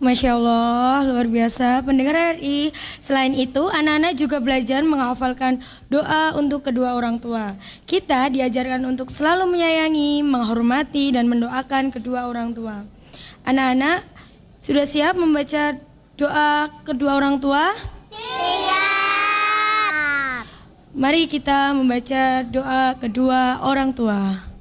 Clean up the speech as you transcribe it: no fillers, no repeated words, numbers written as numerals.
Masya Allah, luar biasa pendengar RI. Selain itu, anak-anak juga belajar menghafalkan doa untuk kedua orang tua. Kita diajarkan untuk selalu menyayangi, menghormati, dan mendoakan kedua orang tua. Anak-anak, sudah siap membaca doa kedua orang tua? Siap. Mari kita membaca doa kedua orang tua.